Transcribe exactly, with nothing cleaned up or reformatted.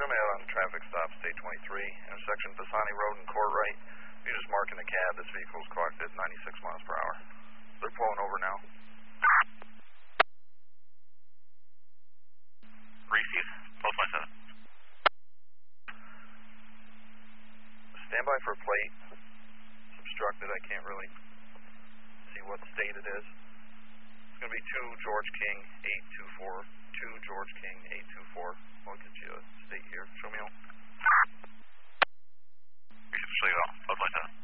me out on traffic stop, State twenty-three, intersection Bassani Road and Court Right. You're just marking the cab. This vehicle's clocked at ninety-six miles per hour. They're pulling over now. Receive, twelve twenty-seven. Stand by for a plate. It's obstructed. I can't really see what state it is. It's going to be two George King eight two four. two George King eight two four. I'll get you a state here. Show me all. Receive, show you all. twelve twenty-seven.